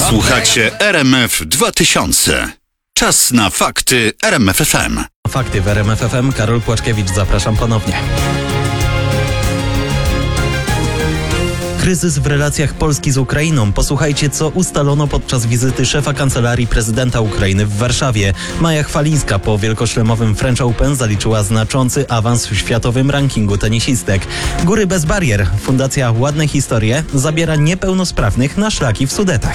Słuchacie RMF 2000. Czas na fakty RMF FM. Fakty w RMF FM. Karol Płaczkiewicz, zapraszam ponownie. Kryzys w relacjach Polski z Ukrainą. Posłuchajcie, co ustalono podczas wizyty szefa Kancelarii Prezydenta Ukrainy w Warszawie. Maja Chwalińska po wielkoszlemowym French Open zaliczyła znaczący awans w światowym rankingu tenisistek. Góry bez barier. Fundacja Ładne Historie zabiera niepełnosprawnych na szlaki w Sudetach.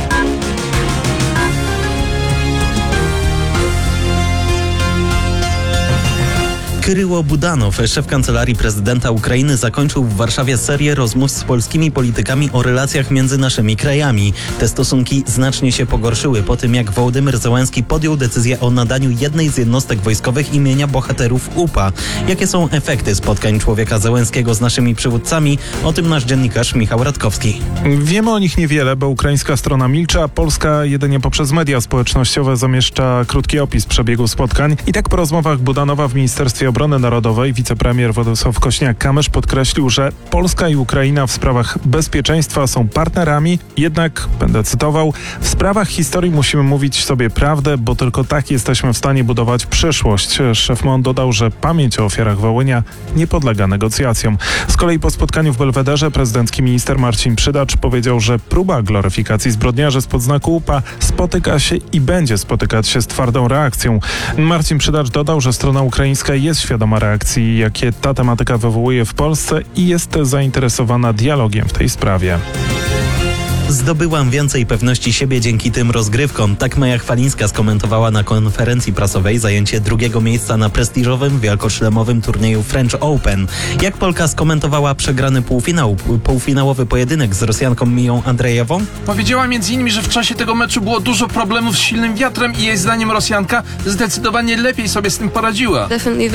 Kryło Budanow, szef Kancelarii Prezydenta Ukrainy, zakończył w Warszawie serię rozmów z polskimi politykami o relacjach między naszymi krajami. Te stosunki znacznie się pogorszyły po tym, jak Wołodymyr Zełenski podjął decyzję o nadaniu jednej z jednostek wojskowych imienia bohaterów UPA. Jakie są efekty spotkań człowieka Zełenskiego z naszymi przywódcami? O tym nasz dziennikarz Michał Radkowski. Wiemy o nich niewiele, bo ukraińska strona milczy, a polska jedynie poprzez media społecznościowe zamieszcza krótki opis przebiegu spotkań. I tak po rozmowach Budanowa w Ministerstwie Obrony Narodowej wicepremier Władysław Kośniak-Kamysz podkreślił, że Polska i Ukraina w sprawach bezpieczeństwa są partnerami, jednak, będę cytował, w sprawach historii musimy mówić sobie prawdę, bo tylko tak jesteśmy w stanie budować przyszłość. Szef MON dodał, że pamięć o ofiarach Wołynia nie podlega negocjacjom. Z kolei po spotkaniu w Belwederze prezydencki minister Marcin Przydacz powiedział, że próba gloryfikacji zbrodniarzy spod znaku UPA spotyka się i będzie spotykać się z twardą reakcją. Marcin Przydacz dodał, że strona ukraińska jest świadoma reakcji, jakie ta tematyka wywołuje w Polsce i jest zainteresowana dialogiem w tej sprawie. Zdobyłam więcej pewności siebie dzięki tym rozgrywkom. Tak Maja Chwalińska skomentowała na konferencji prasowej zajęcie drugiego miejsca na prestiżowym, wielkoszlemowym turnieju French Open. Jak Polka skomentowała przegrany półfinałowy pojedynek z Rosjanką Miją Andrejewą? Powiedziała m.in., że w czasie tego meczu było dużo problemów z silnym wiatrem i jej zdaniem Rosjanka zdecydowanie lepiej sobie z tym poradziła.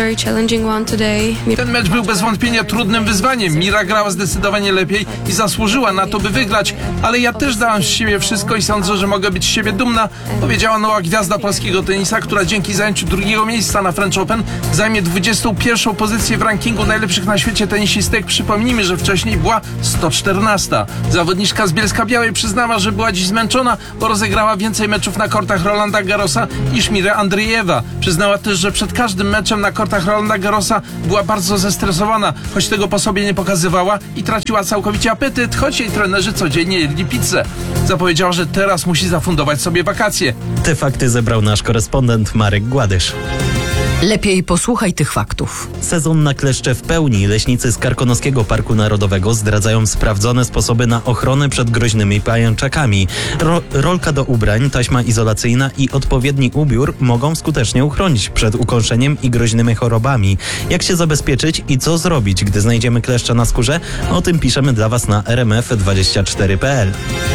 Ten mecz był bez wątpienia trudnym wyzwaniem. Mira grała zdecydowanie lepiej i zasłużyła na to, by wygrać, ale ja też dałam z siebie wszystko i sądzę, że mogę być z siebie dumna, powiedziała nowa gwiazda polskiego tenisa, która dzięki zajęciu drugiego miejsca na French Open zajmie 21. pozycję w rankingu najlepszych na świecie tenisistek. Przypomnijmy, że wcześniej była 114. Zawodniczka z Bielska-Białej przyznała, że była dziś zmęczona, bo rozegrała więcej meczów na kortach Rolanda Garrosa niż Mira Andrejewa. Przyznała też, że przed każdym meczem na kortach Rolanda Garrosa była bardzo zestresowana, choć tego po sobie nie pokazywała i traciła całkowicie apetyt, choć jej trenerzy codziennie jedli pizzę. Zapowiedziała, że teraz musi zafundować sobie wakacje. Te fakty zebrał nasz korespondent Marek Gładysz. Lepiej posłuchaj tych faktów. Sezon na kleszcze w pełni. Leśnicy z Karkonoskiego Parku Narodowego zdradzają sprawdzone sposoby na ochronę przed groźnymi pajęczakami. Rolka do ubrań, taśma izolacyjna i odpowiedni ubiór mogą skutecznie uchronić przed ukąszeniem i groźnymi chorobami. Jak się zabezpieczyć i co zrobić, gdy znajdziemy kleszcza na skórze? O tym piszemy dla Was na rmf24.pl.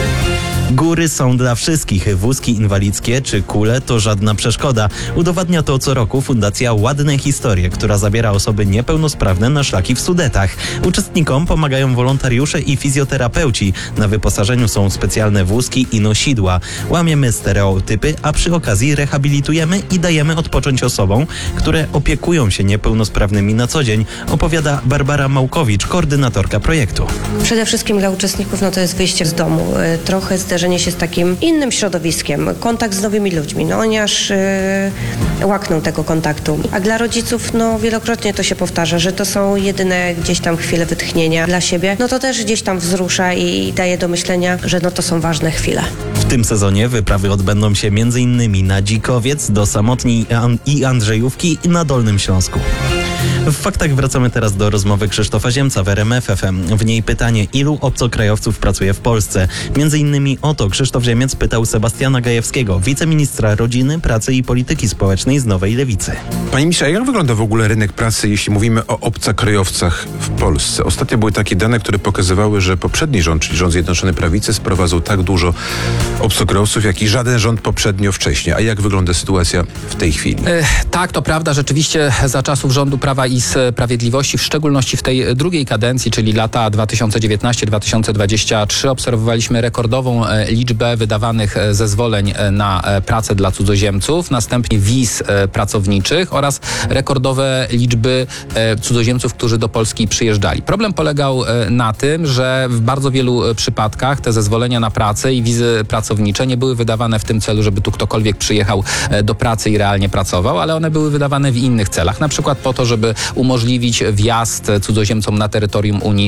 Góry są dla wszystkich. Wózki inwalidzkie czy kule to żadna przeszkoda. Udowadnia to co roku Fundacja Ładne Historie, która zabiera osoby niepełnosprawne na szlaki w Sudetach. Uczestnikom pomagają wolontariusze i fizjoterapeuci. Na wyposażeniu są specjalne wózki i nosidła. Łamiemy stereotypy, a przy okazji rehabilitujemy i dajemy odpocząć osobom, które opiekują się niepełnosprawnymi na co dzień, opowiada Barbara Małkowicz, koordynatorka projektu. Przede wszystkim dla uczestników to jest wyjście z domu, trochę zderzenie się z takim innym środowiskiem, kontakt z nowymi ludźmi, oni aż łakną tego kontaktu. A dla rodziców wielokrotnie to się powtarza, że to są jedyne gdzieś tam chwile wytchnienia dla siebie, to też gdzieś tam wzrusza i daje do myślenia, że to są ważne chwile. W tym sezonie wyprawy odbędą się m.in. na Dzikowiec, do Samotni i Andrzejówki i na Dolnym Śląsku. W faktach wracamy teraz do rozmowy Krzysztofa Ziemca w RMF FM. W niej pytanie, ilu obcokrajowców pracuje w Polsce? Między innymi o to Krzysztof Ziemiec pytał Sebastiana Gajewskiego, wiceministra rodziny, pracy i polityki społecznej z Nowej Lewicy. Panie ministrze, jak wygląda w ogóle rynek pracy, jeśli mówimy o obcokrajowcach w Polsce? Ostatnio były takie dane, które pokazywały, że poprzedni rząd, czyli rząd Zjednoczonej Prawicy, sprowadzał tak dużo obcokrajowców, jak i żaden rząd poprzednio wcześniej. A jak wygląda sytuacja w tej chwili? Tak, to prawda. Rzeczywiście za czasów rządu Prawa i i Sprawiedliwości, w szczególności w tej drugiej kadencji, czyli lata 2019-2023, obserwowaliśmy rekordową liczbę wydawanych zezwoleń na pracę dla cudzoziemców, następnie wiz pracowniczych oraz rekordowe liczby cudzoziemców, którzy do Polski przyjeżdżali. Problem polegał na tym, że w bardzo wielu przypadkach te zezwolenia na pracę i wizy pracownicze nie były wydawane w tym celu, żeby tu ktokolwiek przyjechał do pracy i realnie pracował, ale one były wydawane w innych celach, na przykład po to, żeby umożliwić wjazd cudzoziemcom na terytorium Unii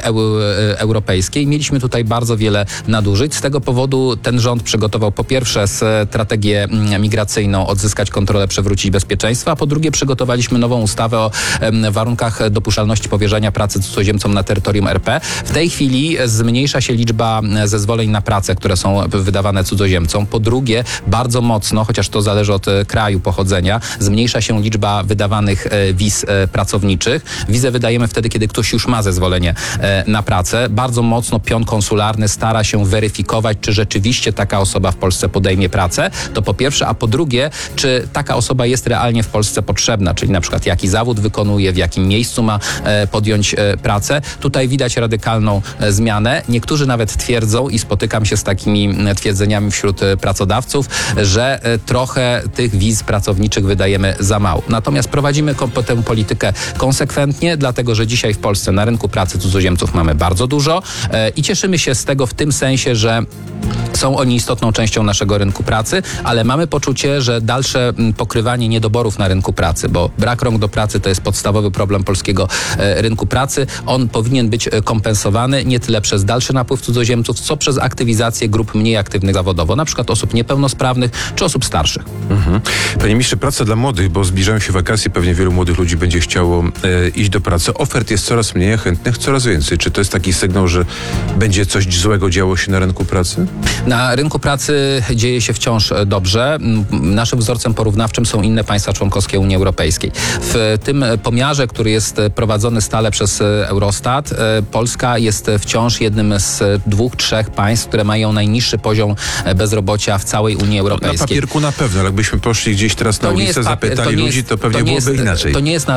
Europejskiej. Mieliśmy tutaj bardzo wiele nadużyć. Z tego powodu ten rząd przygotował po pierwsze strategię migracyjną, odzyskać kontrolę, przywrócić bezpieczeństwo, a po drugie przygotowaliśmy nową ustawę o warunkach dopuszczalności powierzania pracy cudzoziemcom na terytorium RP. W tej chwili zmniejsza się liczba zezwoleń na pracę, które są wydawane cudzoziemcom. Po drugie, bardzo mocno, chociaż to zależy od kraju pochodzenia, zmniejsza się liczba wydawanych wiz pracowniczych. Wizę wydajemy wtedy, kiedy ktoś już ma zezwolenie na pracę. Bardzo mocno pion konsularny stara się weryfikować, czy rzeczywiście taka osoba w Polsce podejmie pracę. To po pierwsze, a po drugie, czy taka osoba jest realnie w Polsce potrzebna, czyli na przykład jaki zawód wykonuje, w jakim miejscu ma podjąć pracę. Tutaj widać radykalną zmianę. Niektórzy nawet twierdzą, i spotykam się z takimi twierdzeniami wśród pracodawców, że trochę tych wiz pracowniczych wydajemy za mało. Natomiast prowadzimy tę politykę konsekwentnie, dlatego że dzisiaj w Polsce na rynku pracy cudzoziemców mamy bardzo dużo i cieszymy się z tego w tym sensie, że są oni istotną częścią naszego rynku pracy, ale mamy poczucie, że dalsze pokrywanie niedoborów na rynku pracy, bo brak rąk do pracy to jest podstawowy problem polskiego rynku pracy. On powinien być kompensowany nie tyle przez dalszy napływ cudzoziemców, co przez aktywizację grup mniej aktywnych zawodowo, na przykład osób niepełnosprawnych czy osób starszych. Panie ministrze, praca dla młodych, bo zbliżają się wakacje, pewnie wielu młodych ludzi będzie chciało iść do pracy. Ofert jest coraz mniej, a chętnych coraz więcej. Czy to jest taki sygnał, że będzie coś złego działo się na rynku pracy? Na rynku pracy dzieje się wciąż dobrze. Naszym wzorcem porównawczym są inne państwa członkowskie Unii Europejskiej. W tym pomiarze, który jest prowadzony stale przez Eurostat, Polska jest wciąż jednym z 2-3 państw, które mają najniższy poziom bezrobocia w całej Unii Europejskiej. Na papierku na pewno, ale jakbyśmy poszli gdzieś teraz na ulicę, zapytali ludzi, to pewnie byłoby inaczej.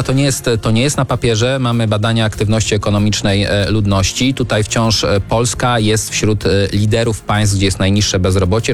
To nie jest na papierze. Mamy badania aktywności ekonomicznej ludności. Tutaj wciąż Polska jest wśród liderów państw, gdzie jest najniższe bezrobocie,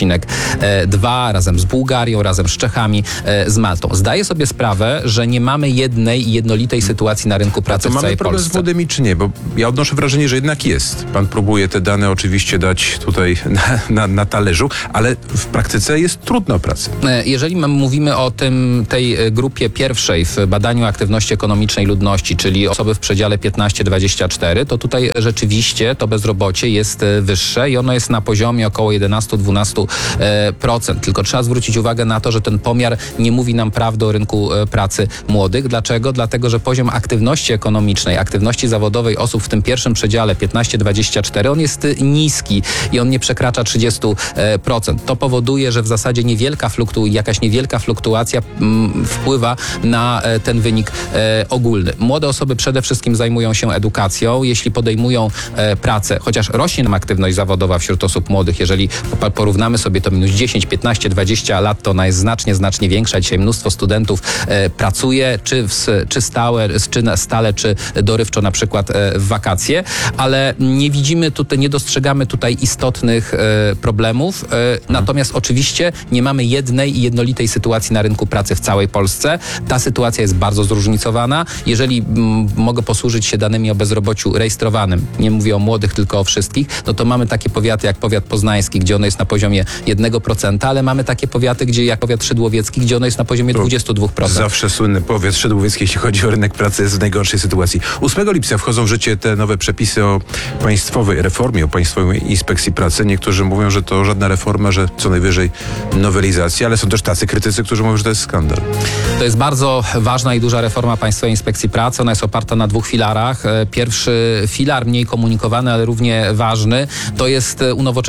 3,2 razem z Bułgarią, razem z Czechami, z Maltą. Zdaję sobie sprawę, że nie mamy jednej i jednolitej sytuacji na rynku pracy w całej mamy problem Polsce. z młodymi czy nie? Bo ja odnoszę wrażenie, że jednak jest. Pan próbuje te dane oczywiście dać tutaj na talerzu, ale w praktyce jest trudno o pracę. Jeżeli mówimy o tej grupie pierwszej w badaniu aktywności ekonomicznej ludności, czyli osoby w przedziale 15-24, to tutaj rzeczywiście to bezrobocie jest wyższe i ono jest na poziomie około 11-12%. Tylko trzeba zwrócić uwagę na to, że ten pomiar nie mówi nam prawdy o rynku pracy młodych. Dlaczego? Dlatego, że poziom aktywności ekonomicznej, aktywności zawodowej osób w tym pierwszym przedziale 15-24, on jest niski i on nie przekracza 30%. To powoduje, że w zasadzie jakaś niewielka fluktuacja wpływa na ten wynik ogólny. Młode osoby przede wszystkim zajmują się edukacją. Jeśli podejmują pracę, chociaż rośnie nam aktywność zawodowa wśród osób młodych, jeżeli porównamy sobie to minus 10, 15, 20 lat, to ona jest znacznie większa. Dzisiaj mnóstwo studentów pracuje, czy stale, czy dorywczo na przykład w wakacje, ale nie dostrzegamy tutaj istotnych problemów. Natomiast oczywiście nie mamy jednej i jednolitej sytuacji na rynku pracy w całej Polsce. Ta sytuacja jest bardzo zróżnicowana. Jeżeli mogę posłużyć się danymi o bezrobociu rejestrowanym, nie mówię o młodych, tylko o wszystkich, no to mamy takie powiaty jak powiat poznański, gdzie ono jest na poziomie 1%, ale mamy takie powiaty, jak powiat szydłowiecki, gdzie ono jest na poziomie 22%. Zawsze słynny powiat szydłowiecki, jeśli chodzi o rynek pracy, jest w najgorszej sytuacji. 8 lipca wchodzą w życie te nowe przepisy o państwowej reformie, o Państwowej Inspekcji Pracy. Niektórzy mówią, że to żadna reforma, że co najwyżej nowelizacja, ale są też tacy krytycy, którzy mówią, że to jest skandal. To jest bardzo ważna i duża reforma Państwowej Inspekcji Pracy. Ona jest oparta na 2 filarach. Pierwszy filar, mniej komunikowany, ale równie ważny, to jest unowocześnienie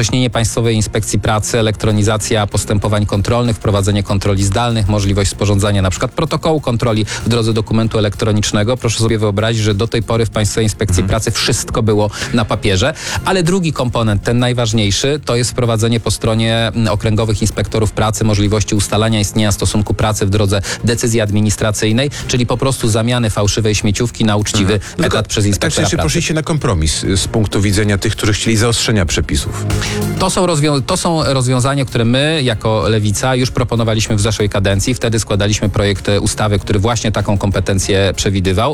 unowocześnienie Państwowej Inspekcji Pracy, elektronizacja postępowań kontrolnych, wprowadzenie kontroli zdalnych, możliwość sporządzania na przykład protokołu kontroli w drodze dokumentu elektronicznego. Proszę sobie wyobrazić, że do tej pory w Państwowej Inspekcji Pracy wszystko było na papierze, ale drugi komponent, ten najważniejszy, to jest wprowadzenie po stronie okręgowych inspektorów pracy możliwości ustalania istnienia stosunku pracy w drodze decyzji administracyjnej, czyli po prostu zamiany fałszywej śmieciówki na uczciwy etat przez inspektora Tak, czy pracy. poszliście na kompromis z punktu widzenia tych, którzy chcieli zaostrzenia przepisów? To są rozwiązania, które my jako Lewica już proponowaliśmy w zeszłej kadencji. Wtedy składaliśmy projekt ustawy, który właśnie taką kompetencję przewidywał.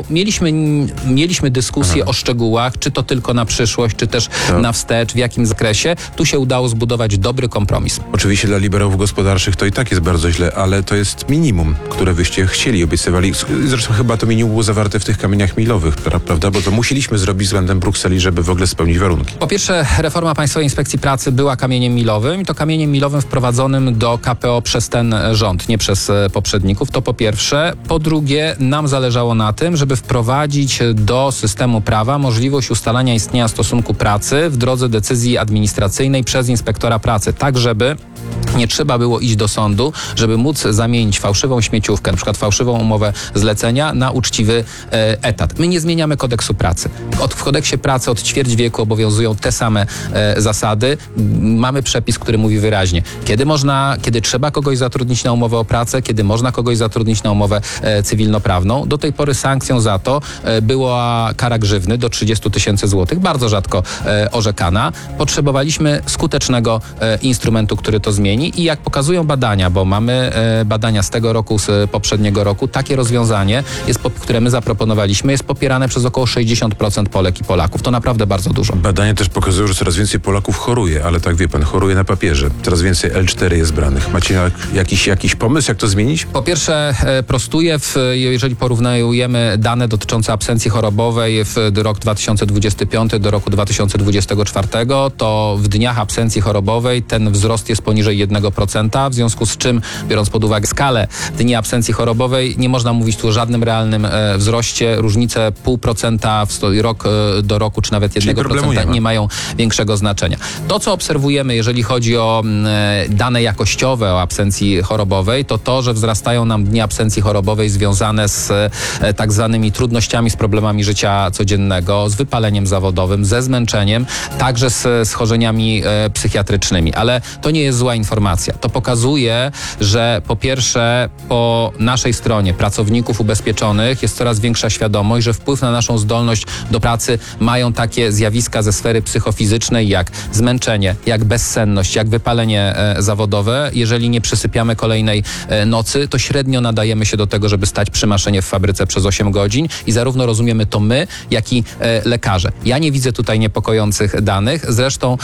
Mieliśmy dyskusję o szczegółach, czy to tylko na przyszłość, czy też na wstecz, w jakim zakresie. Tu się udało zbudować dobry kompromis. Oczywiście dla liberałów gospodarczych to i tak jest bardzo źle, ale to jest minimum, które wyście chcieli, obiecywali. Zresztą chyba to minimum było zawarte w tych kamieniach milowych, prawda? Bo to musieliśmy zrobić względem Brukseli, żeby w ogóle spełnić warunki. Po pierwsze, reforma Państwowej Inspekcji Pracy była kamieniem milowym i to kamieniem milowym wprowadzonym do KPO przez ten rząd, nie przez poprzedników. To po pierwsze. Po drugie, nam zależało na tym, żeby wprowadzić do systemu prawa możliwość ustalania istnienia stosunku pracy w drodze decyzji administracyjnej przez inspektora pracy, tak żeby nie trzeba było iść do sądu, żeby móc zamienić fałszywą śmieciówkę, na przykład fałszywą umowę zlecenia na uczciwy etat. My nie zmieniamy kodeksu pracy. W kodeksie pracy od ćwierć wieku obowiązują te same zasady. Mamy przepis, który mówi wyraźnie, kiedy trzeba kogoś zatrudnić na umowę o pracę, kiedy można kogoś zatrudnić na umowę cywilnoprawną. Do tej pory sankcją za to była kara grzywny do 30 000 złotych, bardzo rzadko orzekana. Potrzebowaliśmy skutecznego instrumentu, który to zmieni i jak pokazują badania, bo mamy badania z tego roku, z poprzedniego roku, takie rozwiązanie, które my zaproponowaliśmy, jest popierane przez około 60% Polek i Polaków. To naprawdę bardzo dużo. Badania też pokazują, że coraz więcej Polaków choruje, ale tak wie pan, choruje na papierze. Coraz więcej L4 jest branych. Macie jakiś pomysł, jak to zmienić? Po pierwsze, prostuję, jeżeli porównujemy dane dotyczące absencji chorobowej w rok 2025 do roku 2024, to w dniach absencji chorobowej ten wzrost jest poniżej 1%, w związku z czym, biorąc pod uwagę skalę dni absencji chorobowej, nie można mówić tu o żadnym realnym wzroście. Różnice 0,5% rok do roku, czy nawet 1% nie mają większego znaczenia. To, co obserwujemy, jeżeli chodzi o dane jakościowe o absencji chorobowej, to, że wzrastają nam dni absencji chorobowej związane z tak zwanymi trudnościami, z problemami życia codziennego, z wypaleniem zawodowym, ze zmęczeniem, także z schorzeniami psychiatrycznymi. Ale to nie jest zła informacja. To pokazuje, że po pierwsze po naszej stronie pracowników ubezpieczonych jest coraz większa świadomość, że wpływ na naszą zdolność do pracy mają takie zjawiska ze sfery psychofizycznej jak zmęczenie, jak bezsenność, jak wypalenie zawodowe. Jeżeli nie przysypiamy kolejnej nocy, to średnio nadajemy się do tego, żeby stać przy maszynie w fabryce przez 8 godzin i zarówno rozumiemy to my, jak i lekarze. Ja nie widzę tutaj niepokojących danych. Zresztą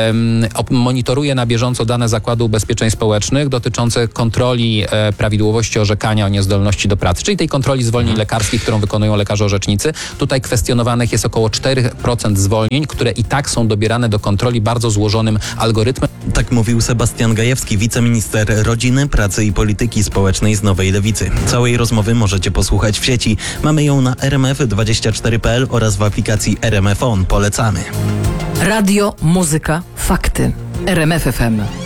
monitoruję na bieżąco dane Zakładu Ubezpieczeń Społecznych dotyczące kontroli prawidłowości orzekania o niezdolności do pracy, czyli tej kontroli zwolnień lekarskich, którą wykonują lekarze orzecznicy. Tutaj kwestionowanych jest około 4% zwolnień, które i tak są dobierane do kontroli bardzo złożonym algorytmem. Tak mówił Sebastian Gajewski, wiceminister rodziny, pracy i polityki społecznej z Nowej Lewicy. Całej rozmowy możecie posłuchać w sieci. Mamy ją na rmf24.pl oraz w aplikacji RMF On. Polecamy. Radio, muzyka, fakty. RMF FM.